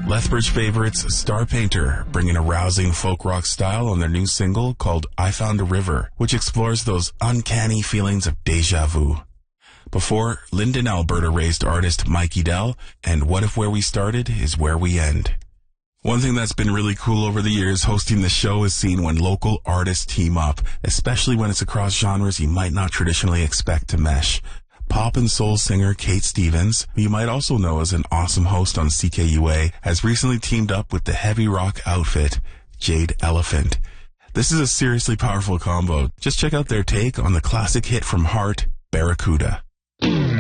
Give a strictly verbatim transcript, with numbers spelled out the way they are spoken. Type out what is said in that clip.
Lethbridge favorites Star Painter, bringing a rousing folk rock style on their new single called I Found a River, which explores those uncanny feelings of deja vu. Before, Linden, Alberta-raised artist Mikey Dell, and What If Where We Started is Where We End. One thing that's been really cool over the years hosting the show is seeing when local artists team up, especially when it's across genres you might not traditionally expect to mesh. Pop and soul singer Kate Stevens, who you might also know as an awesome host on C K U A, has recently teamed up with the heavy rock outfit Jade Elephant. This is a seriously powerful combo. Just check out their take on the classic hit from Heart, Barracuda.